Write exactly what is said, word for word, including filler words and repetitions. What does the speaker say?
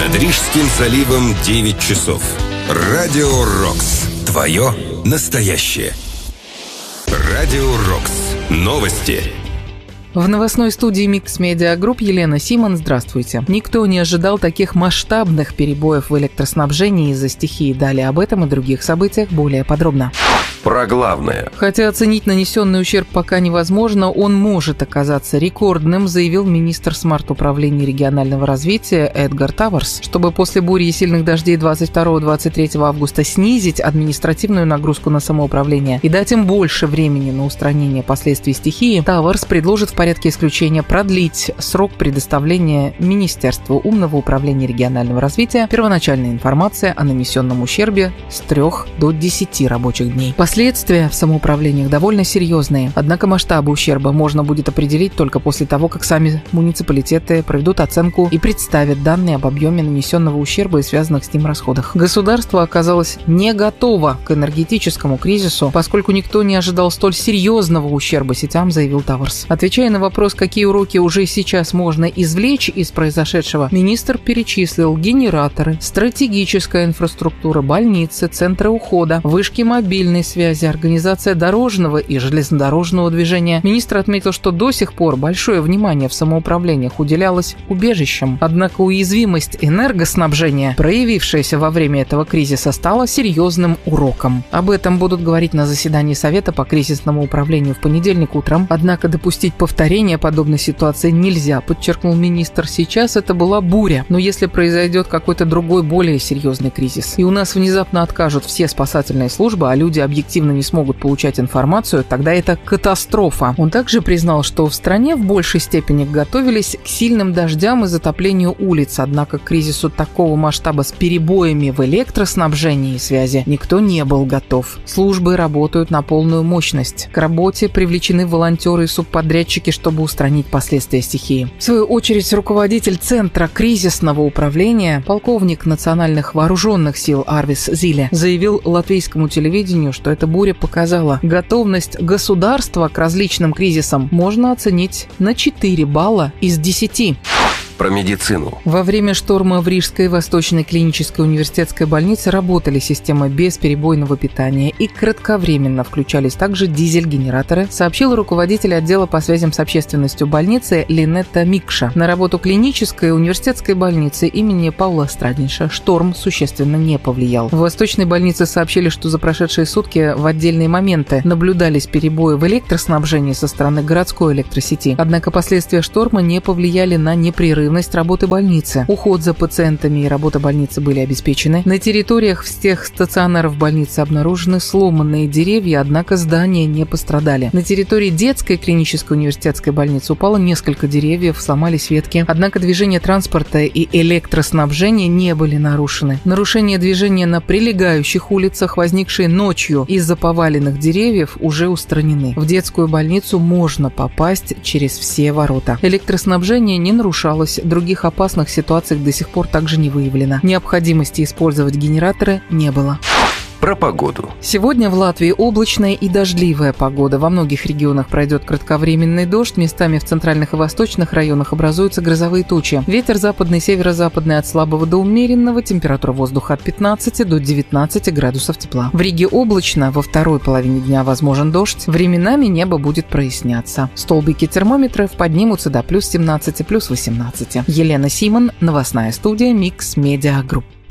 Над Рижским заливом девять часов. Радио Рокс. Твое настоящее. Радио Рокс. Новости. В новостной студии Mix Media Group Елена Симон. Здравствуйте. Никто не ожидал таких масштабных перебоев в электроснабжении из-за стихии. Далее об этом и других событиях более подробно. Про главное. Хотя оценить нанесенный ущерб пока невозможно, он может оказаться рекордным, заявил министр смарт-управления регионального развития Эдгар Таварс. Чтобы после бури и сильных дождей двадцать второго - двадцать третьего августа снизить административную нагрузку на самоуправление и дать им больше времени на устранение последствий стихии, Таварс предложит в порядке исключения продлить срок предоставления Министерству умного управления регионального развития первоначальной информации о нанесенном ущербе с трех до десяти рабочих дней. Последствия в самоуправлениях довольно серьезные, однако масштабы ущерба можно будет определить только после того, как сами муниципалитеты проведут оценку и представят данные об объеме нанесенного ущерба и связанных с ним расходах. Государство оказалось не готово к энергетическому кризису, поскольку никто не ожидал столь серьезного ущерба сетям, заявил Таварс. Отвечая на вопрос, какие уроки уже сейчас можно извлечь из произошедшего, министр перечислил генераторы, стратегическая инфраструктура, больницы, центры ухода, вышки мобильной связи, организация дорожного и железнодорожного движения. Министр отметил, что до сих пор большое внимание в самоуправлениях уделялось убежищам. Однако уязвимость энергоснабжения, проявившаяся во время этого кризиса, стала серьезным уроком. Об этом будут говорить на заседании Совета по кризисному управлению в понедельник утром. Однако допустить повторения подобной ситуации нельзя, подчеркнул министр. Сейчас это была буря, но если произойдет какой-то другой, более серьезный кризис, и у нас внезапно откажут все спасательные службы, а люди объективно не смогут получать информацию, тогда это катастрофа. Он также признал, что в стране в большей степени готовились к сильным дождям и затоплению улиц, однако к кризису такого масштаба с перебоями в электроснабжении и связи никто не был готов. Службы работают на полную мощность. К работе привлечены волонтеры и субподрядчики, чтобы устранить последствия стихии. В свою очередь, руководитель Центра кризисного управления, полковник национальных вооруженных сил Арвис Зиле, заявил латвийскому телевидению, что эта буря показала готовность государства к различным кризисам можно оценить на четыре балла из десяти. Про медицину. Во время шторма в Рижской Восточной клинической университетской больнице работали системы бесперебойного питания и кратковременно включались также дизель-генераторы, сообщил руководитель отдела по связям с общественностью больницы Линетта Микша. На работу клинической университетской больницы имени Паула Страдниша шторм существенно не повлиял. В Восточной больнице сообщили, что за прошедшие сутки в отдельные моменты наблюдались перебои в электроснабжении со стороны городской электросети. Однако последствия шторма не повлияли на непрерывность работы больницы. Уход за пациентами и работа больницы были обеспечены. На территориях всех стационаров больницы обнаружены сломанные деревья, однако здания не пострадали. На территории детской клинической университетской больницы упало несколько деревьев, сломались ветки. Однако движение транспорта и электроснабжение не были нарушены. Нарушения движения на прилегающих улицах, возникшие ночью из-за поваленных деревьев, уже устранены. В детскую больницу можно попасть через все ворота. Электроснабжение не нарушалось. Других опасных ситуаций до сих пор также не выявлено. Необходимости использовать генераторы не было. Про погоду. Сегодня в Латвии облачная и дождливая погода. Во многих регионах пройдет кратковременный дождь. Местами в центральных и восточных районах образуются грозовые тучи. Ветер западный, северо-западный от слабого до умеренного. Температура воздуха от пятнадцати до девятнадцати градусов тепла. В Риге облачно. Во второй половине дня возможен дождь. Временами небо будет проясняться. Столбики термометров поднимутся до плюс семнадцати, плюс восемнадцати. Елена Симон, новостная студия Mix Media Group.